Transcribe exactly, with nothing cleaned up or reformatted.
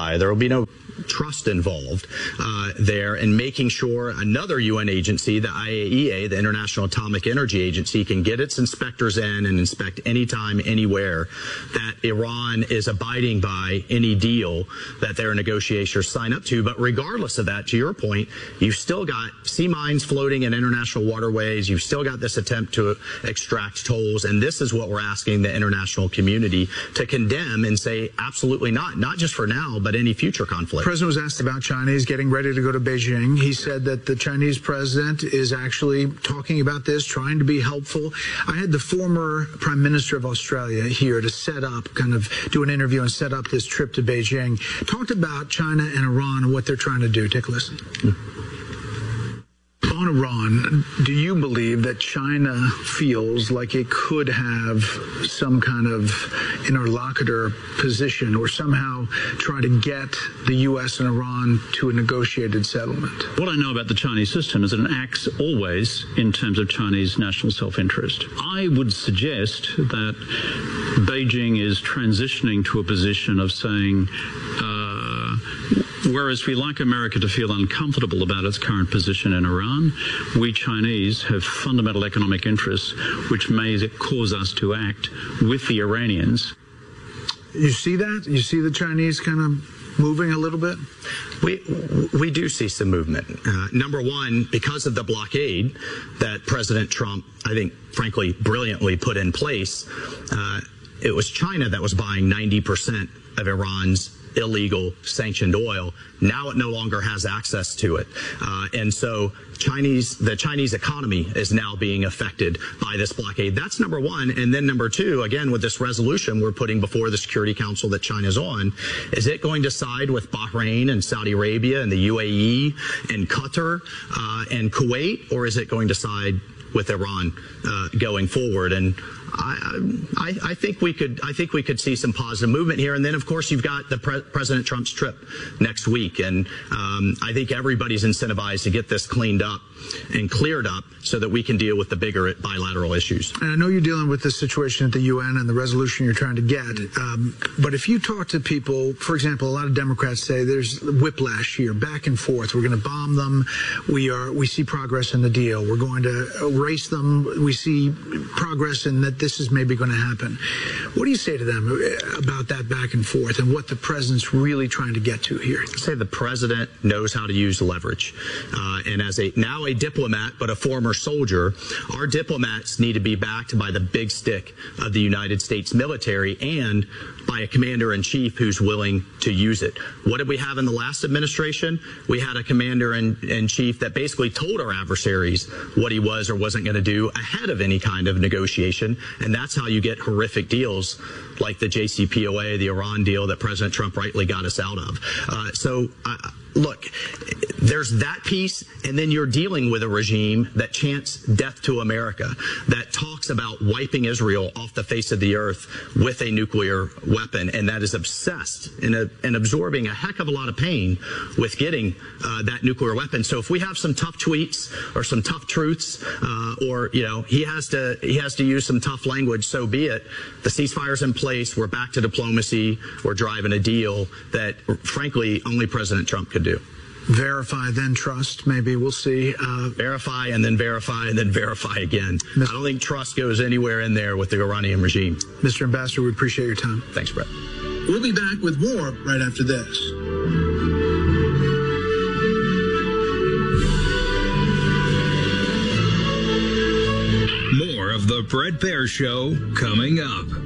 verify. There will be no trust involved uh, there, and making sure another U N agency, the I A E A, the International Atomic Energy Agency, can get its inspectors in and inspect anytime, anywhere, that Iran is abiding by any deal that their negotiators sign up to. But regardless of that, to your point, you've still got sea mines floating in international waterways. You've still got this attempt to extract tolls, and this is what we're asking the international community to condemn and say absolutely not, not just for now, but any future conflict. The president was asked about China. He's getting ready to go to Beijing. He said that the Chinese president is actually talking about this, trying to be helpful. I had the former Prime Minister of Australia here to set up, kind of do an interview and set up this trip to Beijing. Talked about China and Iran and what they're trying to do. Take a listen. Mm-hmm. On Iran, do you believe that China feels like it could have some kind of interlocutor position or somehow try to get the U S and Iran to a negotiated settlement? What I know about the Chinese system is that it acts always in terms of Chinese national self-interest. I would suggest that Beijing is transitioning to a position of saying, uh, whereas we like America to feel uncomfortable about its current position in Iran, we Chinese have fundamental economic interests which may cause us to act with the Iranians. You see that? You see the Chinese kind of moving a little bit? We we do see some movement. Uh, number one, because of the blockade that President Trump, I think, frankly, brilliantly put in place, uh, it was China that was buying ninety percent of Iran's illegal sanctioned oil. Now it no longer has access to it. Uh, and so Chinese, the Chinese economy is now being affected by this blockade. That's number one. And then number two, again, with this resolution we're putting before the Security Council that China's on, is it going to side with Bahrain and Saudi Arabia and the U A E and Qatar uh, and Kuwait, or is it going to side with Iran uh, going forward? And I, I, I think we could. I think we could see some positive movement here. And then, of course, you've got the pre President Trump's trip next week, and um, I think everybody's incentivized to get this cleaned up and cleared up so that we can deal with the bigger bilateral issues. And I know you're dealing with this situation at the U N and the resolution you're trying to get. Um, but if you talk to people, for example, a lot of Democrats say there's whiplash here, back and forth. We're going to bomb them. We are. We see progress in the deal. We're going to erase them. We see progress in that. This is maybe going to happen. What do you say to them about that back and forth and what the president's really trying to get to here? I say the president knows how to use leverage. Uh, and as a now a diplomat, but a former soldier, our diplomats need to be backed by the big stick of the United States military and by a commander-in-chief who's willing to use it. What did we have in the last administration? We had a commander-in-chief that basically told our adversaries what he was or wasn't going to do ahead of any kind of negotiation, and that's how you get horrific deals like the J C P O A, the Iran deal that President Trump rightly got us out of. Uh, so, uh, look, there's that piece, and then you're dealing with a regime that chants death to America, that talks about wiping Israel off the face of the earth with a nuclear weapon, and that is obsessed in, a, in absorbing a heck of a lot of pain with getting uh, that nuclear weapon. So if we have some tough tweets or some tough truths, uh, or, you know, he has to he has to use some tough language, so be it. The ceasefire's in place. We're back to diplomacy. We're driving a deal that, frankly, only President Trump could do. Verify, then trust, maybe. We'll see. Uh, verify, and then verify, and then verify again. Mister I don't think trust goes anywhere in there with the Iranian regime. Mister Ambassador, we appreciate your time. Thanks, Brett. We'll be back with more right after this. More of The Bret Baier Show coming up.